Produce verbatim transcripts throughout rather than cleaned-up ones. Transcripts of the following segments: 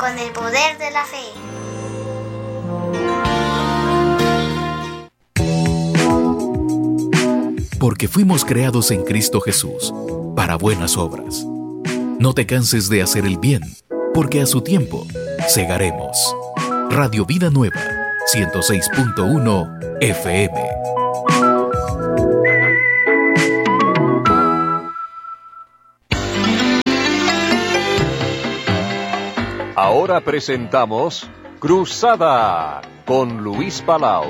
con el poder de la fe. Porque fuimos creados en Cristo Jesús, para buenas obras. No te canses de hacer el bien, porque a su tiempo segaremos. Radio Vida Nueva, ciento seis punto uno F M. Ahora presentamos Cruzada con Luis Palau.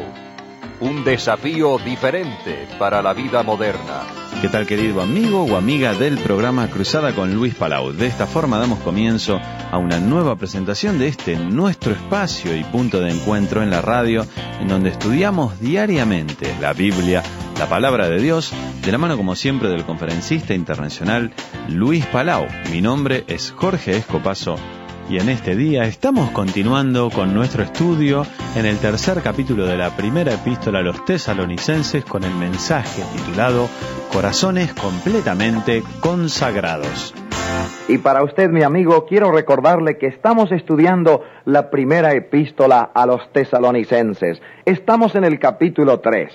Un desafío diferente para la vida moderna. ¿Qué tal, querido amigo o amiga del programa Cruzada con Luis Palau? De esta forma damos comienzo a una nueva presentación de este nuestro espacio y punto de encuentro en la radio, en donde estudiamos diariamente la Biblia, la palabra de Dios, de la mano como siempre del conferencista internacional Luis Palau. Mi nombre es Jorge Escopazo. Y en este día estamos continuando con nuestro estudio en el tercer capítulo de la primera epístola a los tesalonicenses con el mensaje titulado Corazones completamente consagrados. Y para usted, mi amigo, quiero recordarle que estamos estudiando la primera epístola a los tesalonicenses. Estamos en el capítulo tres.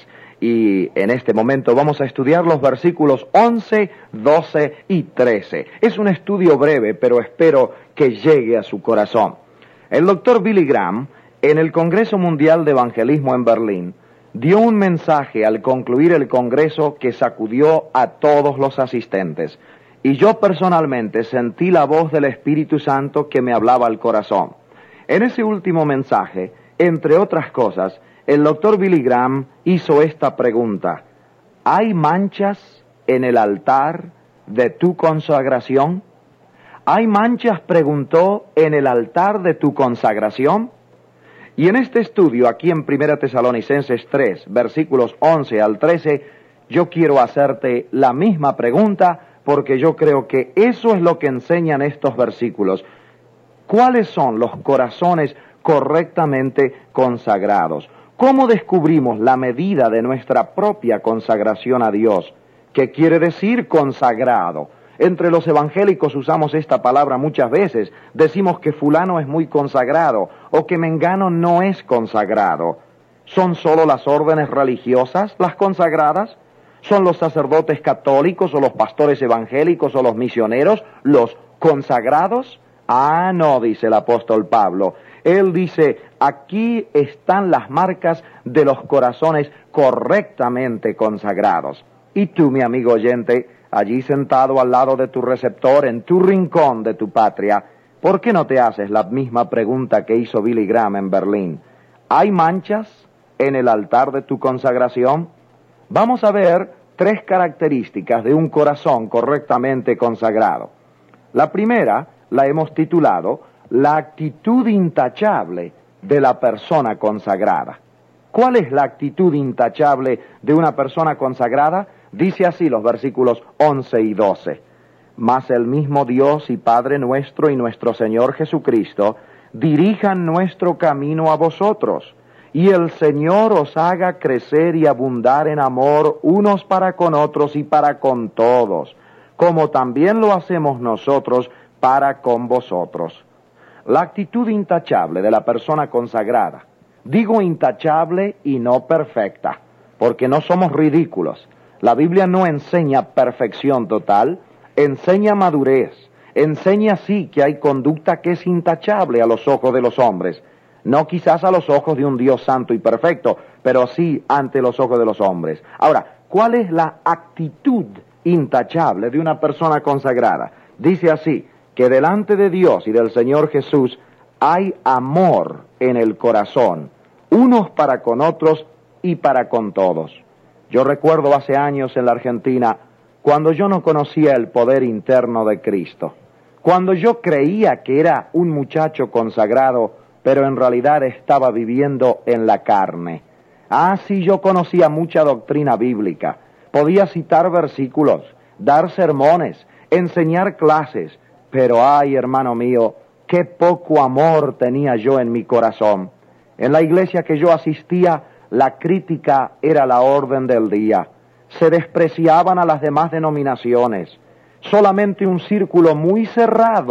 Y en este momento vamos a estudiar los versículos once, doce y trece. Es un estudio breve, pero espero que llegue a su corazón. El doctor Billy Graham, en el Congreso Mundial de Evangelismo en Berlín, dio un mensaje al concluir el congreso que sacudió a todos los asistentes. Y yo personalmente sentí la voz del Espíritu Santo que me hablaba al corazón. En ese último mensaje, entre otras cosas, el doctor Billy Graham hizo esta pregunta: ¿hay manchas en el altar de tu consagración? ¿Hay manchas, preguntó, en el altar de tu consagración? Y en este estudio, aquí en Primera Tesalonicenses tres, versículos once al trece, yo quiero hacerte la misma pregunta, porque yo creo que eso es lo que enseñan estos versículos. ¿Cuáles son los corazones correctamente consagrados? ¿Cómo descubrimos la medida de nuestra propia consagración a Dios? ¿Qué quiere decir consagrado? Entre los evangélicos usamos esta palabra muchas veces. Decimos que fulano es muy consagrado o que mengano no es consagrado. ¿Son solo las órdenes religiosas las consagradas? ¿Son los sacerdotes católicos o los pastores evangélicos o los misioneros los consagrados? Ah, no, dice el apóstol Pablo. Él dice, aquí están las marcas de los corazones correctamente consagrados. Y tú, mi amigo oyente, allí sentado al lado de tu receptor, en tu rincón de tu patria, ¿por qué no te haces la misma pregunta que hizo Billy Graham en Berlín? ¿Hay manchas en el altar de tu consagración? Vamos a ver tres características de un corazón correctamente consagrado. La primera la hemos titulado la actitud intachable de la persona consagrada. ¿Cuál es la actitud intachable de una persona consagrada? Dice así los versículos once y doce. Mas el mismo Dios y Padre nuestro y nuestro Señor Jesucristo dirijan nuestro camino a vosotros, y el Señor os haga crecer y abundar en amor unos para con otros y para con todos, como también lo hacemos nosotros para con vosotros. La actitud intachable de la persona consagrada. Digo intachable y no perfecta, porque no somos ridículos. La Biblia no enseña perfección total, enseña madurez, enseña sí que hay conducta que es intachable a los ojos de los hombres. No quizás a los ojos de un Dios santo y perfecto, pero sí ante los ojos de los hombres. Ahora, ¿cuál es la actitud intachable de una persona consagrada? Dice así, que delante de Dios y del Señor Jesús hay amor en el corazón, unos para con otros y para con todos. Yo recuerdo hace años en la Argentina, cuando yo no conocía el poder interno de Cristo, cuando yo creía que era un muchacho consagrado, pero en realidad estaba viviendo en la carne. Ah, sí, yo conocía mucha doctrina bíblica, podía citar versículos, dar sermones, enseñar clases, pero ay, hermano mío, qué poco amor tenía yo en mi corazón. En la iglesia que yo asistía, la crítica era la orden del día. Se despreciaban a las demás denominaciones. Solamente un círculo muy cerrado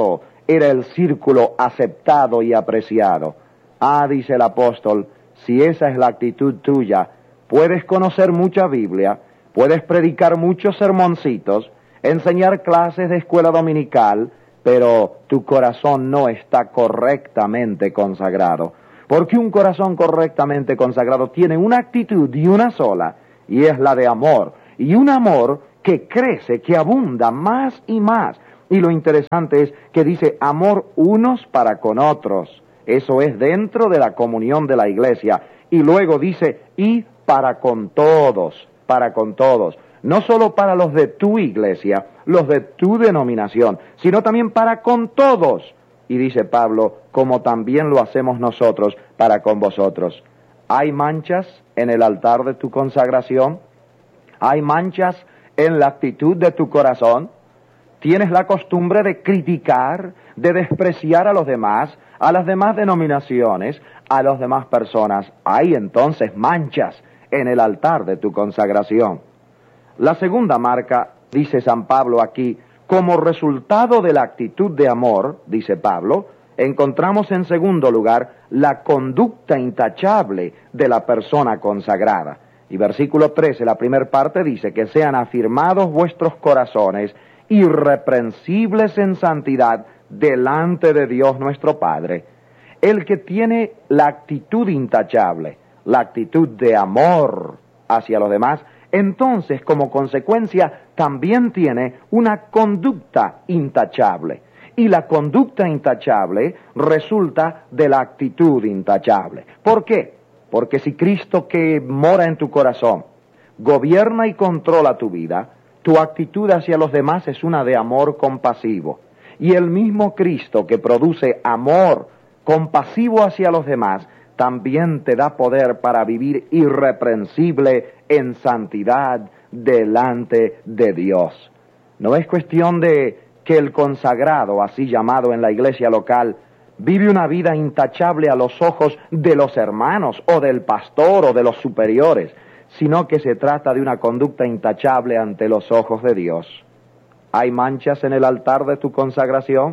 era el círculo aceptado y apreciado. Ah, dice el apóstol, si esa es la actitud tuya, puedes conocer mucha Biblia, puedes predicar muchos sermoncitos, enseñar clases de escuela dominical, pero tu corazón no está correctamente consagrado. Porque un corazón correctamente consagrado tiene una actitud y una sola, y es la de amor. Y un amor que crece, que abunda más y más. Y lo interesante es que dice amor unos para con otros. Eso es dentro de la comunión de la iglesia. Y luego dice, y para con todos, para con todos. No solo para los de tu iglesia, los de tu denominación, sino también para con todos. Y dice Pablo, como también lo hacemos nosotros para con vosotros. ¿Hay manchas en el altar de tu consagración? ¿Hay manchas en la actitud de tu corazón? ¿Tienes la costumbre de criticar, de despreciar a los demás, a las demás denominaciones, a las demás personas? Hay entonces manchas en el altar de tu consagración. La segunda marca, dice San Pablo aquí, como resultado de la actitud de amor, dice Pablo, encontramos en segundo lugar la conducta intachable de la persona consagrada. Y versículo trece, la primera parte dice que sean afirmados vuestros corazones irreprensibles en santidad delante de Dios nuestro Padre. El que tiene la actitud intachable, la actitud de amor hacia los demás, entonces como consecuencia también tiene una conducta intachable. Y la conducta intachable resulta de la actitud intachable. ¿Por qué? Porque si Cristo que mora en tu corazón gobierna y controla tu vida, tu actitud hacia los demás es una de amor compasivo. Y el mismo Cristo que produce amor compasivo hacia los demás, también te da poder para vivir irreprensible en santidad delante de Dios. No es cuestión de que el consagrado, así llamado en la iglesia local, vive una vida intachable a los ojos de los hermanos o del pastor o de los superiores, sino que se trata de una conducta intachable ante los ojos de Dios. ¿Hay manchas en el altar de tu consagración?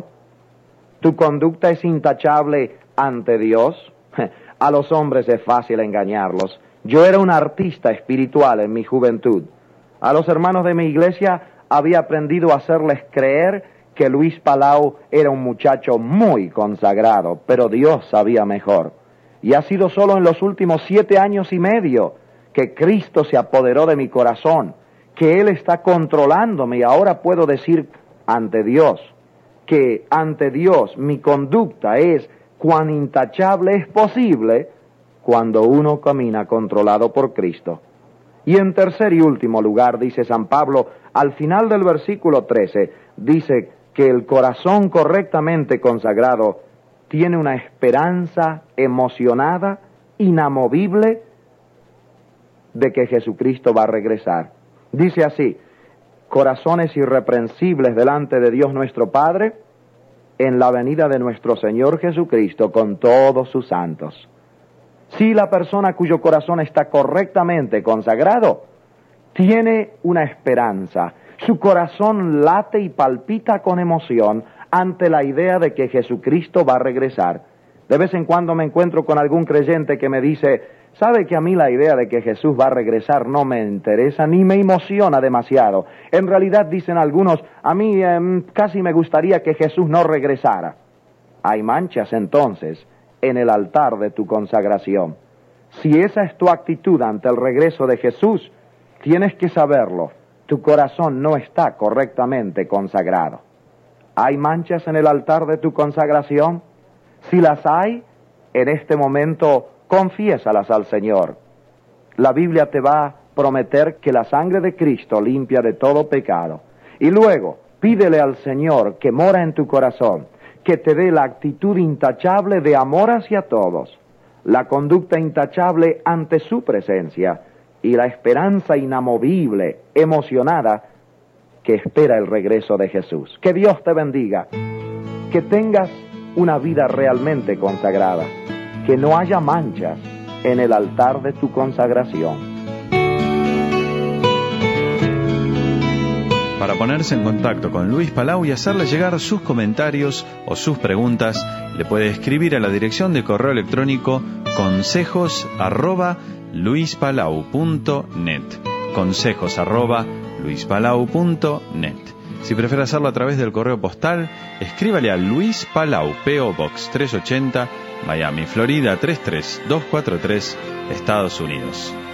¿Tu conducta es intachable ante Dios? A los hombres es fácil engañarlos. Yo era un artista espiritual en mi juventud. A los hermanos de mi iglesia había aprendido a hacerles creer que Luis Palau era un muchacho muy consagrado, pero Dios sabía mejor. Y ha sido solo en los últimos siete años y medio que Cristo se apoderó de mi corazón, que Él está controlándome y ahora puedo decir ante Dios, que ante Dios mi conducta es cuán intachable es posible cuando uno camina controlado por Cristo. Y en tercer y último lugar, dice San Pablo, al final del versículo trece, dice que el corazón correctamente consagrado tiene una esperanza emocionada, inamovible, de que Jesucristo va a regresar. Dice así, corazones irreprensibles delante de Dios nuestro Padre, en la venida de nuestro Señor Jesucristo con todos sus santos. Si la persona cuyo corazón está correctamente consagrado, tiene una esperanza. Su corazón late y palpita con emoción ante la idea de que Jesucristo va a regresar. De vez en cuando me encuentro con algún creyente que me dice, ¿sabe que a mí la idea de que Jesús va a regresar no me interesa ni me emociona demasiado? En realidad, dicen algunos, a mí eh, casi me gustaría que Jesús no regresara. Hay manchas entonces en el altar de tu consagración. Si esa es tu actitud ante el regreso de Jesús, tienes que saberlo. Tu corazón no está correctamente consagrado. ¿Hay manchas en el altar de tu consagración? Si las hay, en este momento confiésalas al Señor. La Biblia te va a prometer que la sangre de Cristo limpia de todo pecado. Y luego, pídele al Señor que mora en tu corazón, que te dé la actitud intachable de amor hacia todos, la conducta intachable ante su presencia y la esperanza inamovible, emocionada, que espera el regreso de Jesús. Que Dios te bendiga, que tengas una vida realmente consagrada, que no haya manchas en el altar de tu consagración. Para ponerse en contacto con Luis Palau y hacerle llegar sus comentarios o sus preguntas, le puede escribir a la dirección de correo electrónico consejos arroba luispalau punto net. Consejos arroba luispalau punto net. Si prefiere hacerlo a través del correo postal, escríbale a Luis Palau, P O Box trescientos ochenta, Miami, Florida tres tres dos cuatro tres, Estados Unidos.